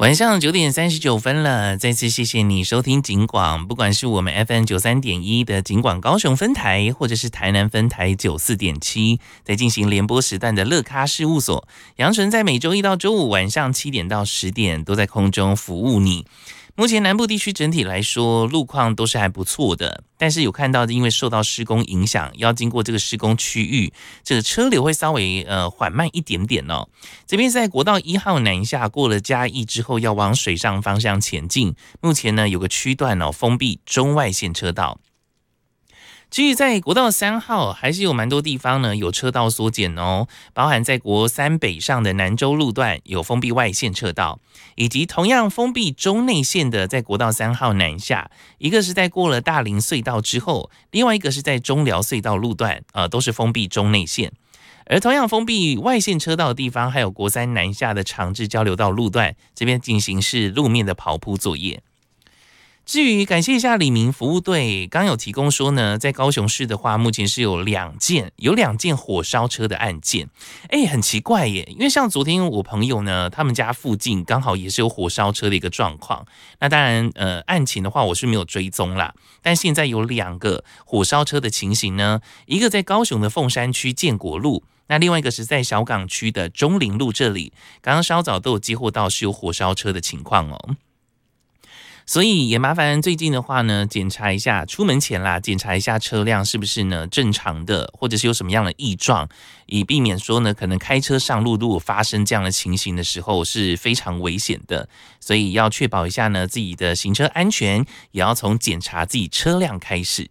晚上9:39了，再次谢谢你收听警广，不管是我们 FM93.1 的警广高雄分台，或者是台南分台94.7，在进行联播时段的乐咖事务所，杨纯在每周一到周五晚上7点到10点都在空中服务你。目前南部地区整体来说路况都是还不错的，但是有看到因为受到施工影响，要经过这个施工区域，这个车流会稍微缓慢一点点哦。这边在国道1号南下过了嘉义之后，要往水上方向前进，目前呢有个区段封闭中外线车道。至于在国道3号，还是有蛮多地方呢有车道缩减哦，包含在国3北上的南州路段有封闭外线车道，以及同样封闭中内线的在国道3号南下，一个是在过了大林隧道之后，另外一个是在中寮隧道路段，都是封闭中内线。而同样封闭外线车道的地方，还有国3南下的长治交流道路段，这边进行是路面的刨铺作业。至于感谢一下李明服务队，刚有提供说呢，在高雄市的话，目前是有两件火烧车的案件。很奇怪耶，因为像昨天我朋友呢，他们家附近刚好也是有火烧车的一个状况。那当然，案情的话我是没有追踪啦，但现在有2个火烧车的情形呢，一个在高雄的凤山区建国路，那另外一个是在小港区的中林路这里，刚刚稍早都有接获到是有火烧车的情况哦。所以也麻烦最近的话呢，检查一下出门前啦，检查一下车辆是不是呢正常的，或者是有什么样的异状，以避免说呢可能开车上路如果发生这样的情形的时候是非常危险的。所以要确保一下呢自己的行车安全，也要从检查自己车辆开始。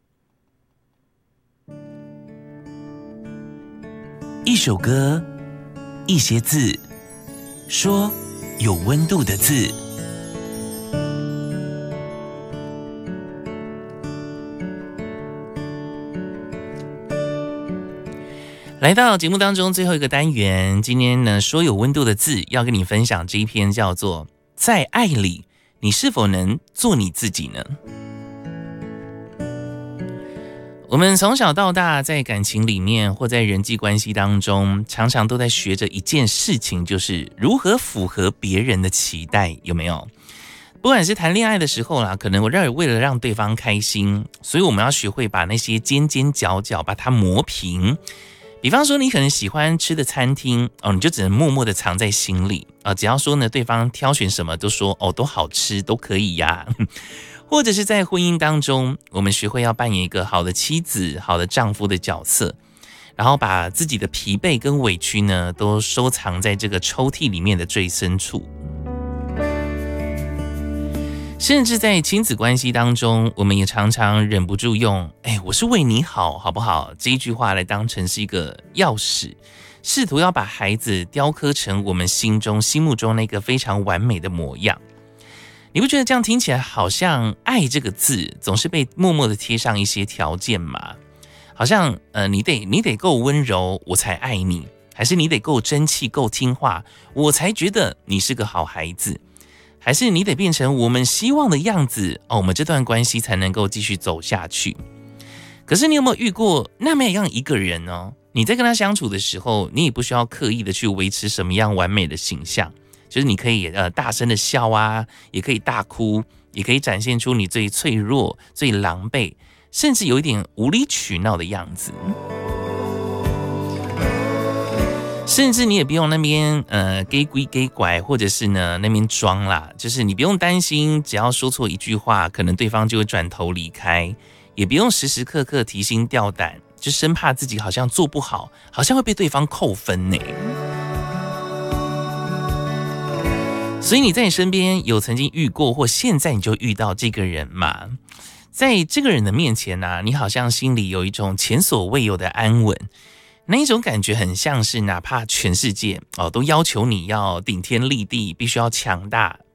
一首歌，一些字，说有温度的字。来到节目当中最后一个单元，今天呢说有温度的字，要跟你分享这一篇叫做在爱里你是否能做你自己呢？我们从小到大在感情里面或在人际关系当中，常常都在学着一件事情，就是如何符合别人的期待，有没有？不管是谈恋爱的时候啦，可能为了让对方开心，所以我们要学会把那些尖尖角角把它磨平。比方说你可能喜欢吃的餐厅你就只能默默的藏在心里只要说呢对方挑选什么都说都好吃都可以呀。或者是在婚姻当中，我们学会要扮演一个好的妻子、好的丈夫的角色，然后把自己的疲惫跟委屈呢都收藏在这个抽屉里面的最深处。甚至在亲子关系当中，我们也常常忍不住用我是为你好，好不好这一句话来当成是一个钥匙，试图要把孩子雕刻成我们心目中那个非常完美的模样。你不觉得这样听起来好像爱这个字总是被默默的贴上一些条件吗？好像你得够温柔我才爱你，还是你得够争气够听话我才觉得你是个好孩子，还是你得变成我们希望的样子我们这段关系才能够继续走下去。可是你有没有遇过那么样一个人呢？你在跟他相处的时候，你也不需要刻意的去维持什么样完美的形象，就是你可以大声的笑啊，也可以大哭，也可以展现出你最脆弱、最狼狈，甚至有一点无理取闹的样子。甚至你也不用那边给鬼给拐，或者是呢那边装啦，就是你不用担心，只要说错一句话，可能对方就会转头离开，也不用时时刻刻提心吊胆，就生怕自己好像做不好，好像会被对方扣分呢。所以你在你身边有曾经遇过，或现在你就遇到这个人吗？在这个人的面前啊，你好像心里有一种前所未有的安稳。那一种感觉很像是哪怕全世界都要求你要顶天立地，必须要强大，